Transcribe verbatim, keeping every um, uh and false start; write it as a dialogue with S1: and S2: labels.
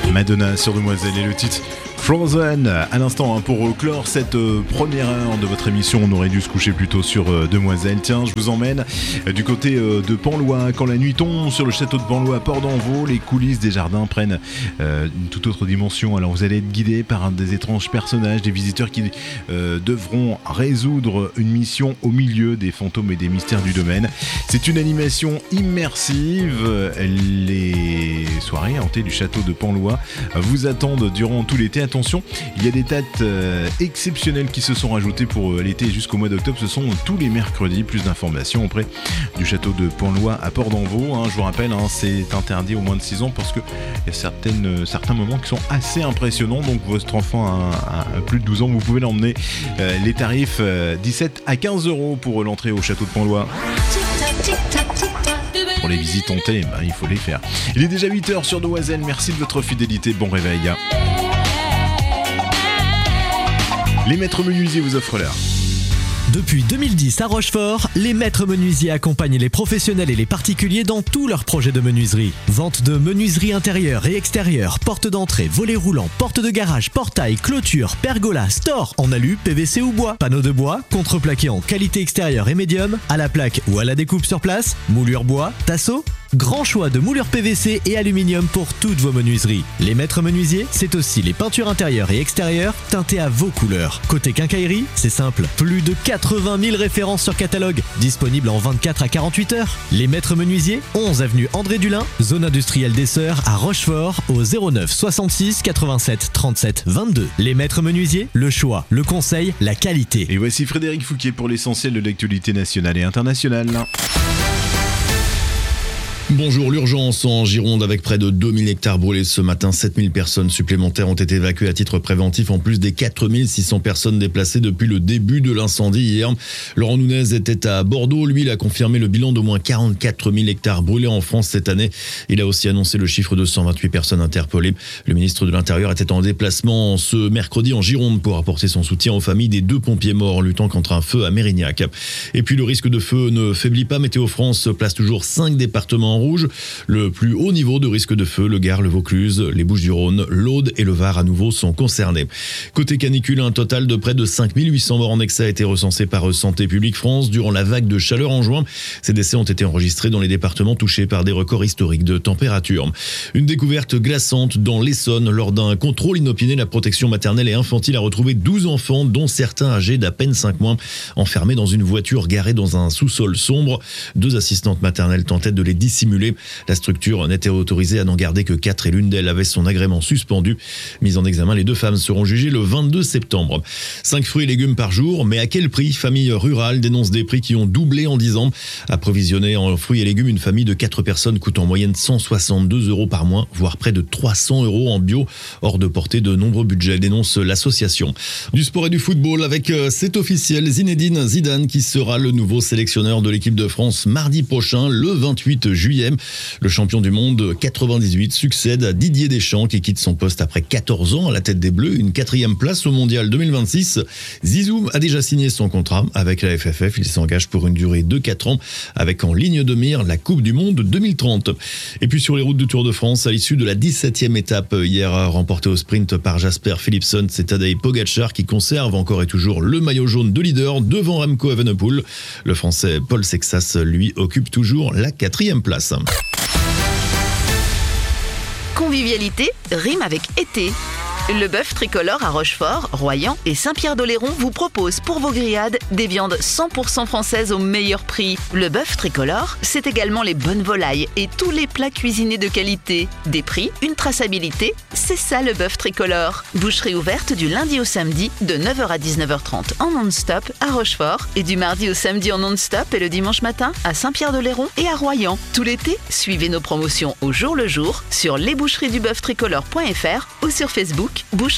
S1: Madonna sur Demoiselle et le titre Frozen. À l'instant, hein, pour clore cette euh, première heure de votre émission, on aurait dû se coucher plutôt sur euh, Demoiselle. Tiens, je vous emmène euh, du côté euh, de Penlois. Quand la nuit tombe sur le château de Penlois à Port-d'Envaux, les coulisses des jardins prennent euh, une toute autre dimension. Alors vous allez être guidé par un des étranges personnages, des visiteurs qui euh, devront résoudre une mission au milieu des fantômes et des mystères du domaine. C'est une animation immersive. Les soirées hantées du château de Penlois vous attendent durant tout l'été. Attention, il y a des dates euh, exceptionnelles qui se sont rajoutées pour euh, l'été jusqu'au mois d'octobre. Ce sont tous les mercredis. Plus d'informations auprès du château de Penlois à Port-d'Envaux. Hein, je vous rappelle, hein, c'est interdit aux moins de six ans parce qu'il y a certaines, euh, certains moments qui sont assez impressionnants. Donc votre enfant a, a, a plus de douze ans, vous pouvez l'emmener. Euh, les tarifs euh, dix-sept à quinze euros pour l'entrée au château de Penlois. Pour les visites hantées, ben, il faut les faire. Il est déjà huit heures sur Demoiselle. Merci de votre fidélité. Bon réveil. Les maîtres menuisiers vous offrent l'heure.
S2: Depuis deux mille dix à Rochefort, les maîtres menuisiers accompagnent les professionnels et les particuliers dans tous leurs projets de menuiserie. Vente de menuiserie intérieure et extérieure, porte d'entrée, volets roulants, porte de garage, portail, clôture, pergola, store en alu, P V C ou bois, panneaux de bois, contreplaqué en qualité extérieure et médium, à la plaque ou à la découpe sur place, moulure bois, tasseau. Grand choix de moulures P V C et aluminium pour toutes vos menuiseries. Les maîtres menuisiers, c'est aussi les peintures intérieures et extérieures teintées à vos couleurs. Côté quincaillerie, c'est simple, plus de quatre-vingt mille références sur catalogue, disponibles en vingt-quatre à quarante-huit heures. Les maîtres menuisiers, onze avenue André Dulin, zone industrielle des Sœurs à Rochefort, au zéro neuf soixante-six quatre-vingt-sept trente-sept vingt-deux. Les maîtres menuisiers, le choix, le conseil, la qualité.
S1: Et voici Frédéric Fouquier pour l'essentiel de l'actualité nationale et internationale.
S3: Bonjour, l'urgence en Gironde avec près de deux mille hectares brûlés ce matin. sept mille personnes supplémentaires ont été évacuées à titre préventif en plus des quatre mille six cents personnes déplacées depuis le début de l'incendie hier. Laurent Nunez était à Bordeaux. Lui, il a confirmé le bilan d'au moins quarante-quatre mille hectares brûlés en France cette année. Il a aussi annoncé le chiffre de cent vingt-huit personnes interpellées. Le ministre de l'Intérieur était en déplacement ce mercredi en Gironde pour apporter son soutien aux familles des deux pompiers morts luttant contre un feu à Mérignac. Et puis le risque de feu ne faiblit pas. Météo France place toujours cinq départements en rouge. Le plus haut niveau de risque de feu, le Gard, le Vaucluse, les Bouches-du-Rhône, l'Aude et le Var à nouveau sont concernés. Côté canicule, un total de près de cinq mille huit cents morts en excès a été recensé par Santé publique France durant la vague de chaleur en juin. Ces décès ont été enregistrés dans les départements touchés par des records historiques de température. Une découverte glaçante dans l'Essonne. Lors d'un contrôle inopiné, la protection maternelle et infantile a retrouvé douze enfants, dont certains âgés d'à peine cinq mois, enfermés dans une voiture garée dans un sous-sol sombre. Deux assistantes maternelles tentaient de les dissimuler. La structure n'était autorisée à n'en garder que quatre et l'une d'elles avait son agrément suspendu. Mise en examen, les deux femmes seront jugées le vingt-deux septembre. cinq fruits et légumes par jour, mais à quel prix? Famille Rurale dénonce des prix qui ont doublé en dix ans. Approvisionner en fruits et légumes une famille de quatre personnes coûte en moyenne cent soixante-deux euros par mois, voire près de trois cents euros en bio. Hors de portée de nombreux budgets, dénonce l'association. Du sport et du football avec, euh, c'est officiel, Zinedine Zidane qui sera le nouveau sélectionneur de l'équipe de France mardi prochain, le vingt-huit juillet. Le champion du monde quatre-vingt-dix-huit succède à Didier Deschamps qui quitte son poste après quatorze ans à la tête des Bleus. Une quatrième place au mondial deux mille vingt-six. Zizou a déjà signé son contrat avec la F F F. Il s'engage pour une durée de quatre ans avec en ligne de mire la Coupe du Monde deux mille trente. Et puis sur les routes du Tour de France, à l'issue de la dix-septième étape hier remportée au sprint par Jasper Philipsen, c'est Tadej Pogacar qui conserve encore et toujours le maillot jaune de leader devant Remco Evenepoel. Le Français Paul Sexas, lui, occupe toujours la quatrième place.
S4: Convivialité rime avec été. Le bœuf tricolore à Rochefort, Royan et Saint-Pierre-d'Oléron vous propose pour vos grillades des viandes cent pour cent françaises au meilleur prix. Le bœuf tricolore, c'est également les bonnes volailles et tous les plats cuisinés de qualité. Des prix, une traçabilité, c'est ça le bœuf tricolore. Boucherie ouverte du lundi au samedi de neuf heures à dix-neuf heures trente en non-stop à Rochefort et du mardi au samedi en non-stop et le dimanche matin à Saint-Pierre-d'Oléron et à Royan. Tout l'été, suivez nos promotions au jour le jour sur lesboucheries du bœuf tricolore point f r ou sur Facebook. Boucherie